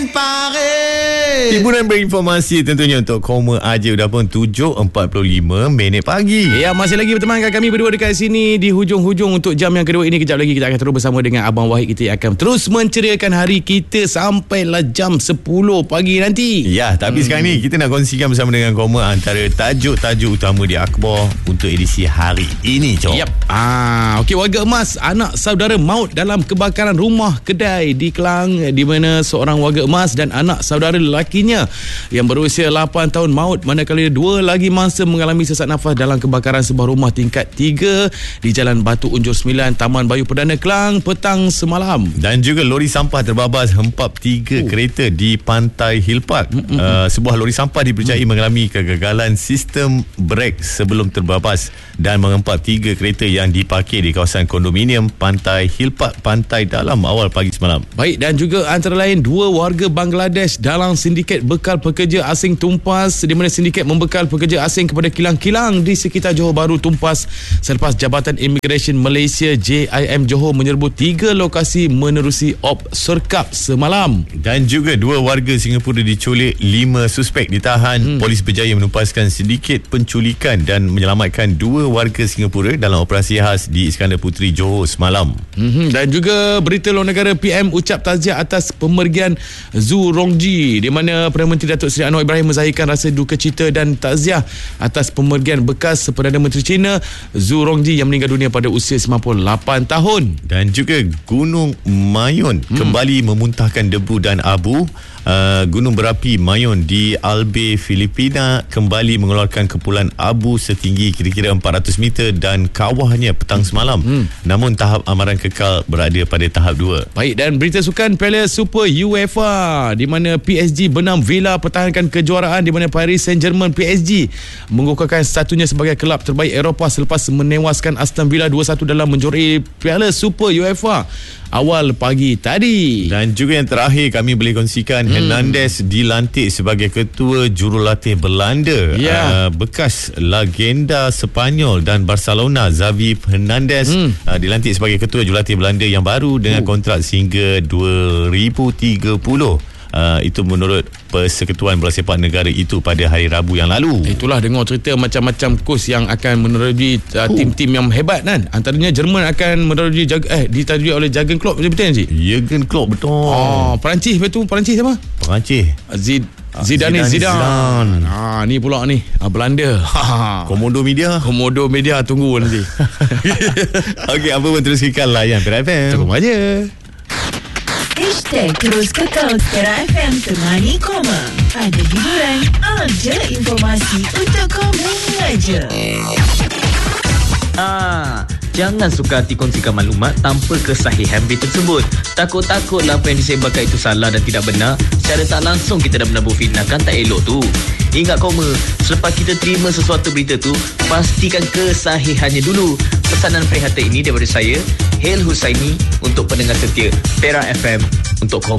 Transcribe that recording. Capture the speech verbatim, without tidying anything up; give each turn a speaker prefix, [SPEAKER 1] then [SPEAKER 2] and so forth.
[SPEAKER 1] Hiburan berinformasi tentunya untuk Koma Aje. Dah pun tujuh empat puluh lima minit pagi.
[SPEAKER 2] Ya, masih lagi bertemankan kami berdua dekat sini di hujung-hujung untuk jam yang kedua ini. Kejap lagi kita akan terus bersama dengan Abang Wahid. Kita akan terus menceriakan hari kita sampailah jam sepuluh pagi nanti.
[SPEAKER 1] Ya, tapi hmm. sekarang ni kita nak kongsikan bersama dengan Koma antara tajuk-tajuk utama di akhbar untuk edisi hari ini, Cok.
[SPEAKER 2] Yap. Ah, okey, warga emas, anak saudara maut dalam kebakaran rumah kedai di Kelang, di mana seorang warga emas dan anak saudara lelakinya yang berusia lapan tahun maut, manakala dua lagi mangsa mengalami sesak nafas dalam kebakaran sebuah rumah tingkat tiga di Jalan Batu Unjur sembilan, Taman Bayu Perdana, Kelang petang semalam.
[SPEAKER 1] Dan juga lori sampah terbabas hempap tiga uh. kereta di Pantai Hill Park. Mm-hmm. Uh, sebuah lori sampah dipercayai mm. mengalami kegagalan sistem brek sebelum terbabas dan mengempap tiga kereta yang diparkir di kawasan kondominium Pantai Hill Park, Pantai Dalam awal pagi semalam.
[SPEAKER 2] Baik, dan juga antara lain dua warga Bangladesh dalam sindiket bekal pekerja asing tumpas, di mana sindiket membekal pekerja asing kepada kilang-kilang di sekitar Johor Bahru tumpas selepas Jabatan Imigresen Malaysia J I M Johor menyerbu tiga lokasi menerusi op serkap semalam.
[SPEAKER 1] Dan juga dua warga Singapura diculik, lima suspek ditahan. Hmm. Polis berjaya menupaskan sindiket penculikan dan menyelamatkan dua warga Singapura dalam operasi khas di Iskandar Puteri Johor semalam.
[SPEAKER 2] Hmm. Dan juga berita luar negara, P M ucap takziah atas pemergian Zhu Rongji, di mana Perdana Menteri Datuk Seri Anwar Ibrahim menzahirkan rasa duka cita dan takziah atas pemergian bekas Perdana Menteri China Zhu Rongji yang meninggal dunia pada usia sembilan puluh lapan tahun.
[SPEAKER 1] Dan juga Gunung Mayon hmm. kembali memuntahkan debu dan abu. Uh, gunung berapi Mayon di Albay, Filipina kembali mengeluarkan kepulan abu setinggi kira-kira empat ratus meter dan kawahnya petang semalam. Hmm. Namun tahap amaran kekal berada pada tahap dua.
[SPEAKER 2] Baik, dan berita sukan Piala Super UEFA, di mana P S G benam Villa pertahankan kejuaraan, di mana Paris Saint-Germain P S G mengukuhkan satunya sebagai kelab terbaik Eropah selepas menewaskan Aston Villa dua satu dalam menjuarai Piala Super UEFA awal pagi tadi.
[SPEAKER 1] Dan juga yang terakhir kami boleh kongsikan, hmm. Hernandez dilantik sebagai ketua jurulatih Belanda.
[SPEAKER 2] Yeah.
[SPEAKER 1] Uh, bekas legenda Sepanyol dan Barcelona Xavi Hernandez hmm. uh, dilantik sebagai ketua jurulatih Belanda yang baru dengan uh. kontrak sehingga dua ribu tiga puluh. Uh, itu menurut Persekutuan Bola Sepak Negara itu pada hari Rabu yang lalu.
[SPEAKER 2] Itulah, dengar cerita macam-macam kos yang akan meneroji uh, tim-tim yang hebat kan. Antaranya Jerman akan meneroji jag- eh ditaruji oleh Jurgen Klopp, betul tak,
[SPEAKER 1] Jurgen Klopp, betul.
[SPEAKER 2] Oh, Perancis betul. Perancis siapa?
[SPEAKER 1] Perancis.
[SPEAKER 2] Zid Zidane Zidane. Zidane. Ah, ni pula ni, ah, Belanda.
[SPEAKER 1] Komodo Media.
[SPEAKER 2] Komodo Media, tunggu nanti.
[SPEAKER 1] Okey, apa pun terus kekal layan Pera F M.
[SPEAKER 2] Tunggu aja.
[SPEAKER 3] Hashtag terus kekal Pera F M temani Koma. Ada hiburan, alam je informasi untuk Koma aja.
[SPEAKER 4] Ah, jangan suka hati kongsikan maklumat tanpa kesahihan berita tersebut. Takut-takutlah apa yang disebarkan itu salah dan tidak benar. Secara tak langsung kita dah menabur fitnah, kan tak elok tu. Ingat Koma, selepas kita terima sesuatu berita tu, pastikan kesahihannya dulu. Pesanan perkhidmatan ini daripada saya, Hel Husaini, untuk pendengar setia Pera F M untuk Koma.